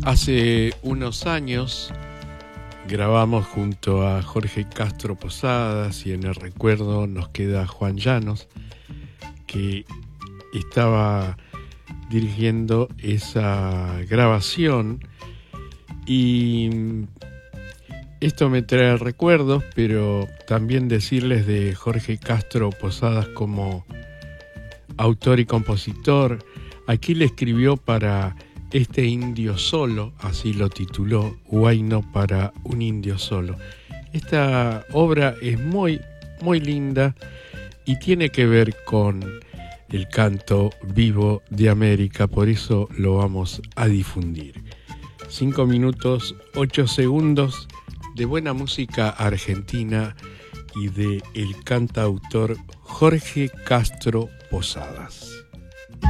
Hace unos años grabamos junto a Jorge Castro Posadas y en el recuerdo nos queda Juan Llanos, que estaba dirigiendo esa grabación, y esto me trae recuerdos, pero también decirles de Jorge Castro Posadas como autor y compositor. Aquí le escribió para Este indio solo, así lo tituló, Huayno para un indio solo. Esta obra es muy linda y tiene que ver con el canto vivo de América, por eso lo vamos a difundir. 5 minutos, 8 segundos de buena música argentina y de el cantautor Jorge Castro Posadas.